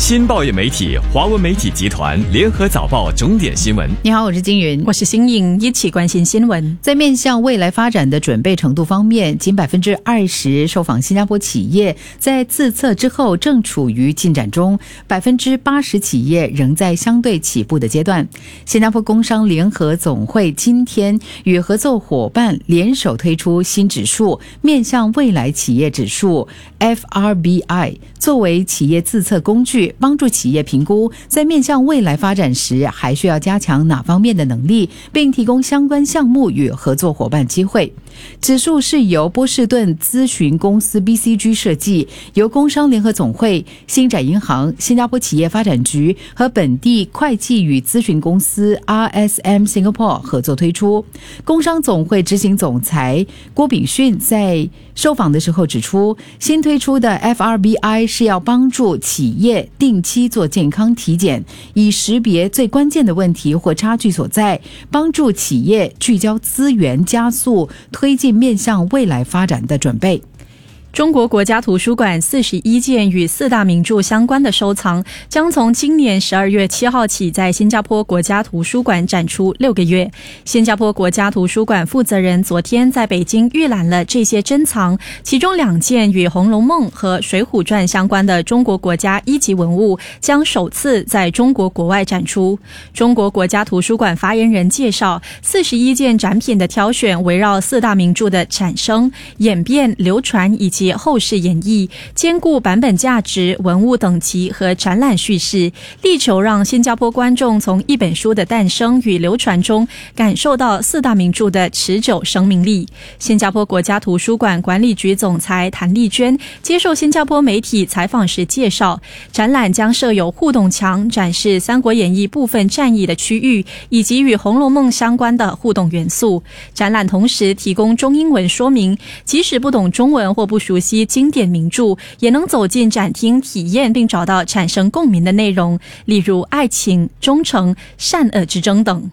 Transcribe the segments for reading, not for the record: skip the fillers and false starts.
新报业媒体华文媒体集团联合早报重点新闻。 你好，我是金云， 我是新颖，一起关心新闻。 在面向未来发展的准备程度方面，仅 20% 受访新加坡企业在自测之后正处于进展中， 80% 企业仍在相对起步的阶段。新加坡工商联合总会今天与合作伙伴联手推出新指数，面向未来企业指数 FRBI， 作为企业自测工具，帮助企业评估在面向未来发展时还需要加强哪方面的能力，并提供相关项目与合作伙伴机会。指数是由波士顿咨询公司 BCG 设计，由工商联合总会、星展银行、新加坡企业发展局和本地会计与咨询公司 RSM Singapore 合作推出。工商总会执行总裁郭炳训在受访的时候指出，新推出的 FRBI 是要帮助企业定期做健康体检，以识别最关键的问题或差距所在，帮助企业聚焦资源，加速推进面向未来发展的准备。 中国国家图书馆41件与四大名著相关的收藏将从今年12月7号起在新加坡国家图书馆展出6个月。新加坡国家图书馆负责人昨天在北京预览了这些珍藏，其中2件与《红楼梦》和《水浒传》相关的中国国家一级文物将首次在中国国外展出。中国国家图书馆发言人介绍，41件展品的挑选围绕四大名著的产生、演变、流传以及后世演绎，兼顾版本价值、文物等级和展览叙事，力求让新加坡观众从一本书的诞生与流传中感受到四大名著的持久生命力。新加坡国家图书馆管理局总裁谭丽娟接受新加坡媒体采访时介绍，展览将设有互动墙，展示《三国演义》部分战役的区域以及与《红楼梦》相关的互动元素。展览同时提供中英文说明，即使不懂中文或不熟悉经典名著，也能走进展厅体验并找到产生共鸣的内容，例如爱情、忠诚、善恶之争等。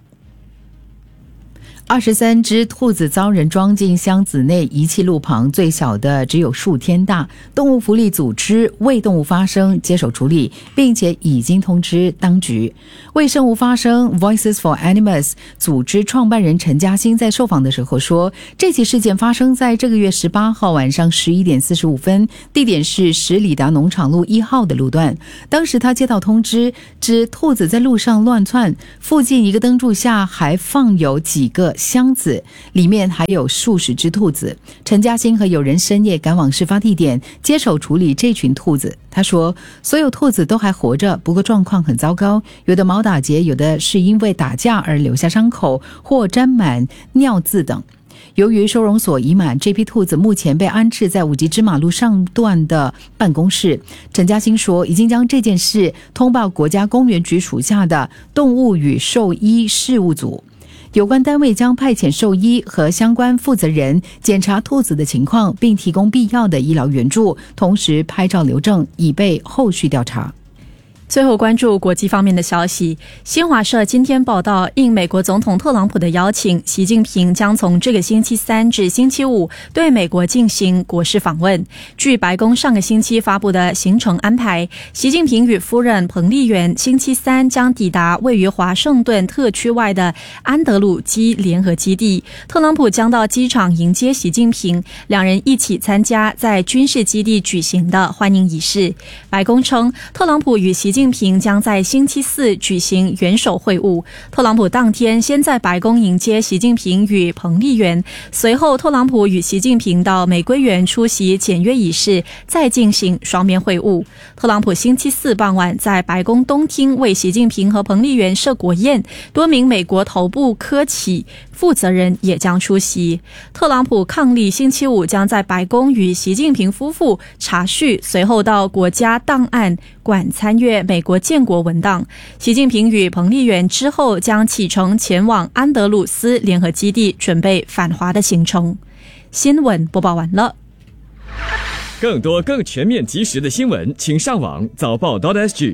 23只兔子遭人装进箱子内遗弃路旁，最小的只有数天大。动物福利组织为动物发声接手处理，并且已经通知当局。为生物发声 Voices for Animals 组织创办人陈嘉欣在受访的时候说，这起事件发生在这个月18号晚上11点45分，地点是十里达农场路1号的路段。当时他接到通知，指兔子在路上乱窜，附近一个灯柱下还放有几个箱子，里面还有数十只兔子。陈嘉欣和友人深夜赶往事发地点，接手处理这群兔子。他说，所有兔子都还活着，不过状况很糟糕，有的毛打结，有的是因为打架而留下伤口或沾满尿渍等。由于收容所已满，这批兔子目前被安置在5级支马路上段的办公室。陈嘉欣说，已经将这件事通报国家公园局属下的动物与兽医事务组，有关单位将派遣兽医和相关负责人检查兔子的情况，并提供必要的医疗援助，同时拍照留证，以备后续调查。 最后关注国际方面的消息，新华社今天报道，应美国总统特朗普的邀请，习近平将从这个星期3至星期5对美国进行国事访问。据白宫上个星期发布的行程安排，习近平与夫人彭丽媛星期3将抵达位于华盛顿特区外的安德鲁基联合基地，特朗普将到机场迎接习近平，两人一起参加在军事基地举行的欢迎仪式。白宫称，特朗普与习近平将在星期4举行元首会晤。特朗普当天先在白宫迎接习近平与彭丽媛，随后特朗普与习近平到玫瑰园出席检阅仪式，再进行双边会晤。特朗普星期4傍晚在白宫东厅为习近平和彭丽媛设国宴，多名美国头部科企负责人也将出席。特朗普伉俪星期5将在白宫与习近平夫妇茶叙，随后到国家档案馆参阅美国建国文档。习近平与彭丽媛之后将启程前往安德鲁斯联合基地，准备返华的行程。新闻播报完了。 更多更全面及时的新闻，请上网早报 .sg。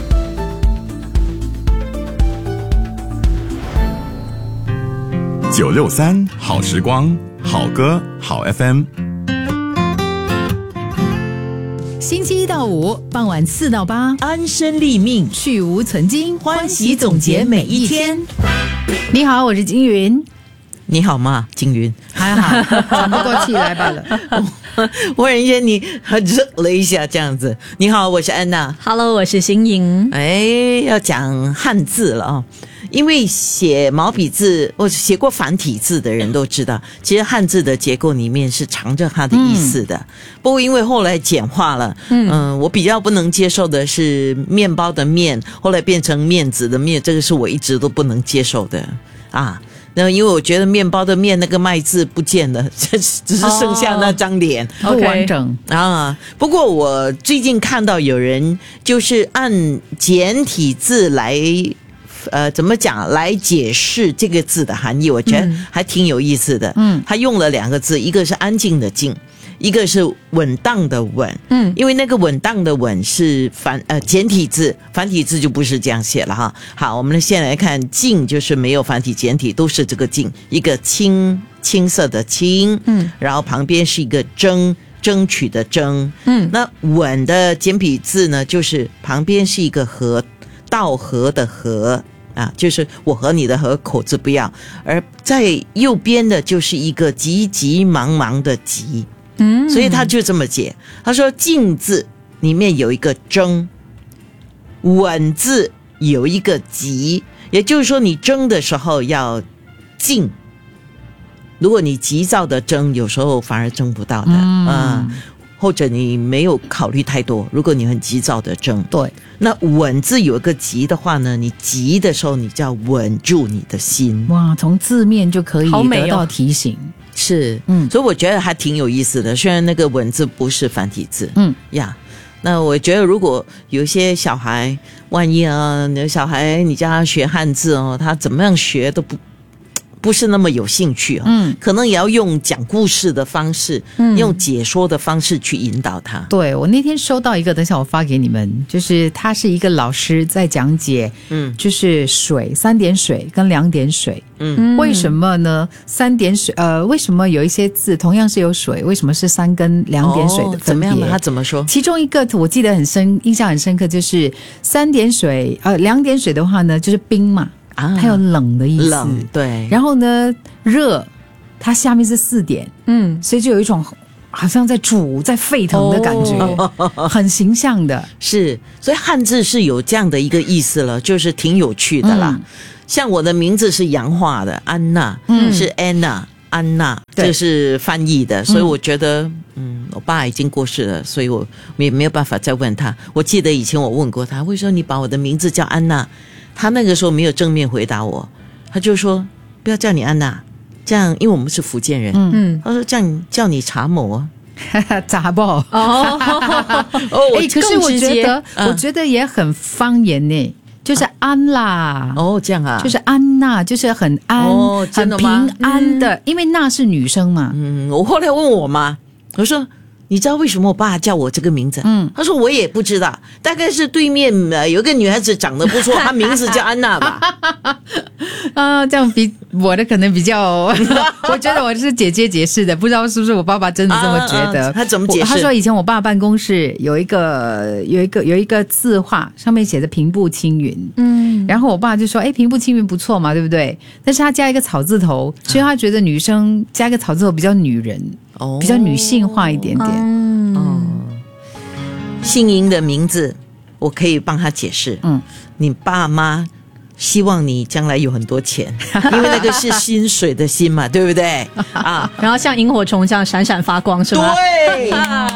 963好时光，好歌好 FM。 星期一到5，傍晚4到8， 安身立命， 去无存精， 欢喜总结每一天。 你好，我是金云。 你好吗，金云？ 还好，喘不过气来罢了。 忽然间你热了一下，这样子。你好，我是安娜。 Hello， 我是新颖。 要讲汉字了啊。因为写毛笔字或者写过繁体字的人都知道，其实汉字的结构里面是藏着它的意思的。不过因为后来简化了，我比较不能接受的是面包的面，后来变成面子的面，这个是我一直都不能接受的啊。那因为我觉得面包的面那个麦字不见了，只是剩下那张脸， 不完整啊。不过我最近看到有人就是按简体字来怎么讲来解释这个字的含义，我觉得还挺有意思的。他用了2个字，一个是安静的静，一个是稳当的稳。因为那个稳当的稳是简体字，繁体字就不是这样写了哈。好，我们先来看静，就是没有繁体简体都是这个静，一个青色的青，然后旁边是一个争取的争。那稳的简体字呢，就是旁边是一个和，道和的和啊，就是我和你的和，口字不要，而在右边的就是一个急急忙忙的急。所以他就这么解，他说静字里面有一个争，稳字有一个急，也就是说你争的时候要静，如果你急躁的争，有时候反而争不到的。或者你没有考虑太多，如果你很急躁的争，对，那稳字有一个急的话呢，你急的时候你就要稳住你的心。 哇，从字面就可以得到提醒。 是，所以我觉得还挺有意思的。虽然那个稳字不是繁体字，那我觉得如果有一些小孩，万一小孩你叫他学汉字他怎么样学都不是那么有兴趣可能也要用讲故事的方式，用解说的方式去引导他。 对，我那天收到一个，等一下我发给你们，就是他是一个老师在讲解，就是水3点水跟2点水，为什么呢？3点水，为什么有一些字同样是有水，为什么是3跟2点水的分别？ 怎么样呢？他怎么说？ 其中一个我记得印象很深刻，就是3点水，2点水的话呢，就是冰嘛。它有冷的意思， 冷，对。 然后呢，热，它下面是4点，所以就有一种好像在煮、在沸腾的感觉，很形象的。 是，所以汉字是有这样的一个意思了，就是挺有趣的啦。像我的名字是洋化的，安娜，是 Anna， 安娜，这是翻译的，所以我觉得，我爸已经过世了，所以我也没有办法再问他。我记得以前我问过他，为什么你把我的名字叫安娜？他那个时候没有正面回答我，他就说不要叫你安娜，这样因为我们是福建人，他说这样叫你查某查某可是我觉得也很方言呢，就是安啦， 这样啊， 就是安娜，就是很安，很平安的，因为娜是女生嘛。 我后来问我妈，我说你知道为什么我爸叫我这个名字？他说我也不知道，大概是对面有个女孩子长得不错，她名字叫安娜吧。 这样比我的可能比较，我觉得我是姐姐解释的，不知道是不是我爸爸真的这么觉得。 他怎么解释？ 他说以前我爸办公室有一个字画，上面写着平步青云。然后我爸就说，平步青云不错嘛，对不对？但是他加一个草字头，所以他觉得女生加一个草字头比较女人。比较女性化一点点。 姓莹的名字我可以帮他解释。你爸妈希望你将来有很多钱，因为那个是薪水的薪嘛，对不对？ 然后像萤火虫这样闪闪发光，是吗？ 对，